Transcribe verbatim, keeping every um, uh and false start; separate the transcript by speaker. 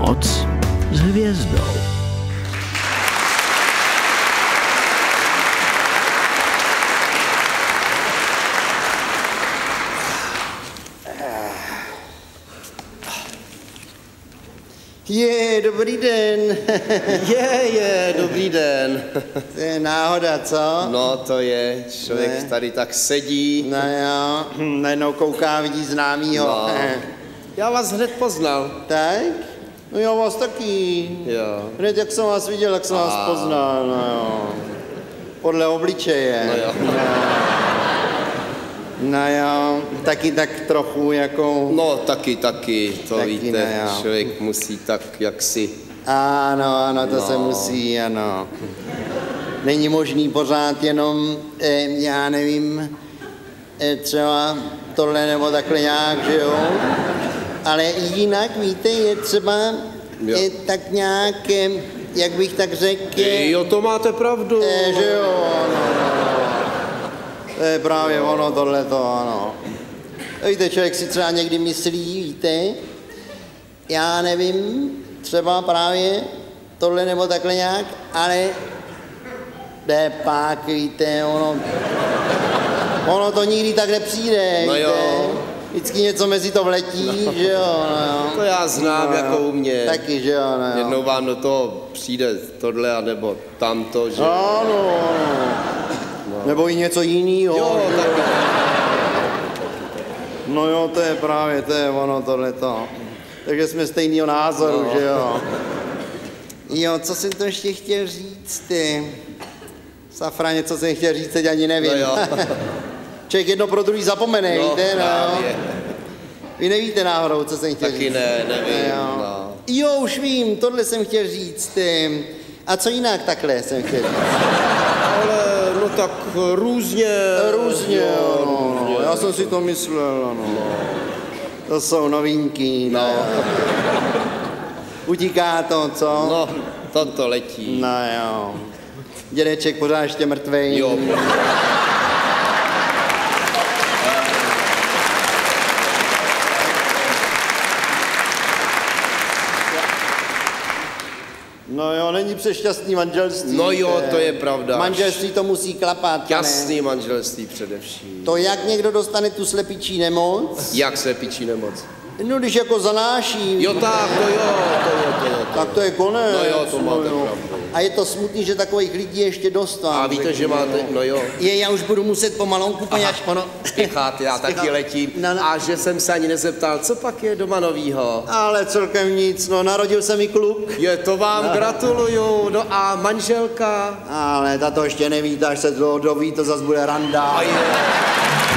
Speaker 1: Noc s hvězdou.
Speaker 2: Je, dobrý den.
Speaker 3: Je, je, dobrý den.
Speaker 2: To je náhoda, co?
Speaker 3: No, to je. Člověk
Speaker 2: Ne.
Speaker 3: tady tak sedí.
Speaker 2: No jo, najednou kouká, vidí známýho.
Speaker 3: No. Já vás hned poznal.
Speaker 2: Tak? No já vás taky.
Speaker 3: Jo.
Speaker 2: Hned jak jsem vás viděl, jak jsem
Speaker 3: A.
Speaker 2: vás poznal, no jo. Podle obličeje.
Speaker 3: No jo.
Speaker 2: No jo, taky tak trochu jako...
Speaker 3: No, taky, taky, to
Speaker 2: Taky
Speaker 3: víte,
Speaker 2: ne, jo.
Speaker 3: člověk musí tak jaksi...
Speaker 2: Ano, ano, to
Speaker 3: No.
Speaker 2: se musí, ano. Není možný pořád jenom, eh, já nevím, eh, třeba tohle nebo takhle nějak, že jo? Ale jinak, víte, je třeba
Speaker 3: Jo.
Speaker 2: eh, tak nějak, eh, jak bych tak řekl, eh,
Speaker 3: Jo, to máte pravdu.
Speaker 2: eh, že jo, ano, ano. To je právě ono, tohleto, ano. Víte, člověk si třeba někdy myslí, víte, já nevím, třeba právě tohle nebo takhle nějak, ale jde pak, víte, ono, ono to nikdy tak nepřijde,
Speaker 3: No
Speaker 2: víte.
Speaker 3: jo.
Speaker 2: Vždycky něco mezi to vletí, no. Že jo, no jo.
Speaker 3: To já znám,
Speaker 2: No
Speaker 3: jako
Speaker 2: jo.
Speaker 3: u mě.
Speaker 2: Taky, že jo, no jo.
Speaker 3: Jednou vám do toho přijde tohle, anebo tamto, že...
Speaker 2: Ano, ano. Nebo i něco jiného.
Speaker 3: Jo, taky.
Speaker 2: No jo, to je právě, to je ono tohleto. Takže jsme stejného názoru,
Speaker 3: No.
Speaker 2: že jo. Jo, co jsem to ještě chtěl říct, ty? Safraně, co jsem chtěl říct, teď ani nevím.
Speaker 3: No jo.
Speaker 2: Člověk jedno pro druhý zapomene,
Speaker 3: No,
Speaker 2: víte, no.
Speaker 3: právě.
Speaker 2: Vy nevíte náhodou, co jsem chtěl
Speaker 3: Taky
Speaker 2: říct.
Speaker 3: ne, nevím,
Speaker 2: Jo.
Speaker 3: no.
Speaker 2: Jo, už vím, tohle jsem chtěl říct. ty. A co jinak takhle jsem chtěl říct?
Speaker 3: Ale, no tak různě.
Speaker 2: Různě,
Speaker 3: jo,
Speaker 2: no,
Speaker 3: různě.
Speaker 2: no, já jsem si to myslel, no. To jsou novinky, no. Utíká to, co?
Speaker 3: No, toto letí.
Speaker 2: No jo. Dědeček pořád ještě mrtvej.
Speaker 3: Jo.
Speaker 2: No jo, není přešťastný manželství.
Speaker 3: No jo,
Speaker 2: víte.
Speaker 3: to je pravda.
Speaker 2: Manželství to musí klapat, pane.
Speaker 3: Jasný manželství především.
Speaker 2: To jak někdo dostane tu slepičí nemoc,
Speaker 3: Jak se pičí nemoc?
Speaker 2: no když jako zanáší,
Speaker 3: Jo tak, to jo, to jo, to jo.
Speaker 2: tak to je konec.
Speaker 3: No jo, to máte
Speaker 2: jo.
Speaker 3: pravdu.
Speaker 2: A je to smutný, že takových lidí ještě dost vám
Speaker 3: A víte,
Speaker 2: řeknu,
Speaker 3: že máte, no jo.
Speaker 2: Je, já už budu muset pomalonku, poněvadž ono...
Speaker 3: Spěcháte, já taky
Speaker 2: Spěchá.
Speaker 3: letím.
Speaker 2: No, no.
Speaker 3: A že jsem se ani nezeptal, co pak je doma novýho?
Speaker 2: Ale celkem nic, no, narodil se mi kluk.
Speaker 3: Je, to vám gratuluju. No a manželka?
Speaker 2: Ale ta to ještě neví, až se to doví, to zase bude randa.
Speaker 3: A je.